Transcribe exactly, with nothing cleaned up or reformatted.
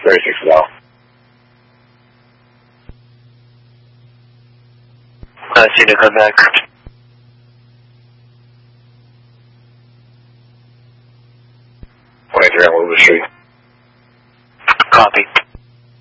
thirty-six well. Uh, see you come back. twenty-three on Wilbur Street. Copy.